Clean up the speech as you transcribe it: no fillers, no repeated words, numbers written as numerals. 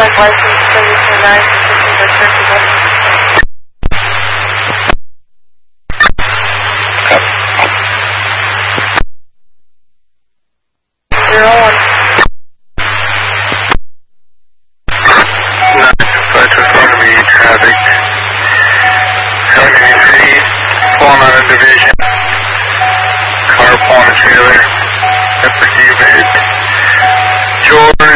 like license 3209, consistent by Turkey Western. 01. 925 to front of me, traffic. 78 feet, pulling on a division. Car pulling a trailer. That's the George